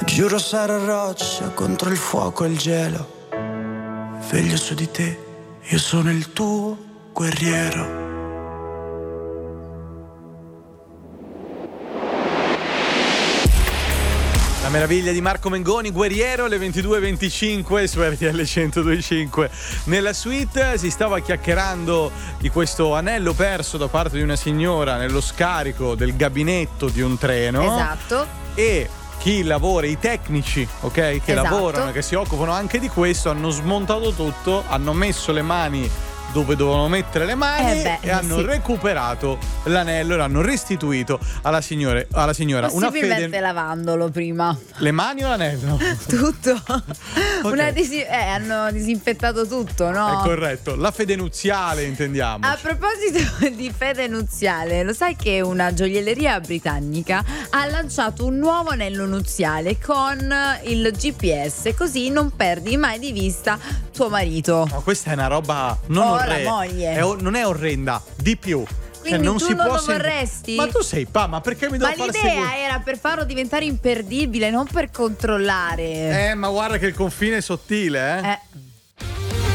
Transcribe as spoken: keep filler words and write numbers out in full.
Giuro sarò roccia contro il fuoco e il gelo. Veglio su di te, io sono il tuo guerriero. La meraviglia di Marco Mengoni, Guerriero, alle ventidue e venticinque su R T L centodue e cinque. Nella suite si stava chiacchierando di questo anello perso da parte di una signora nello scarico del gabinetto di un treno. Esatto. E chi lavora, i tecnici, ok, che Esatto. lavorano, che si occupano anche di questo, hanno smontato tutto, hanno messo le mani dove dovevano mettere le mani Eh beh, e hanno sì. recuperato l'anello e l'hanno restituito alla, signore, alla signora. Una Possibilmente fede... lavandolo prima. Le mani o l'anello? Tutto. Ok. Una disi- eh, hanno disinfettato tutto, no? È corretto, la fede nuziale intendiamo. A proposito di fede nuziale, lo sai che una gioielleria britannica ha lanciato un nuovo anello nuziale con il G P S, così non perdi mai di vista tuo marito. Ma questa è una roba non Oh, la orrenda. moglie. È o- non è orrenda, di più. Quindi cioè, non tu si non può lo sen- vorresti? Ma tu sei pa, ma perché mi devo Ma far l'idea seguire? era per farlo diventare imperdibile, non per controllare. Eh, ma guarda che il confine è sottile, eh? Eh.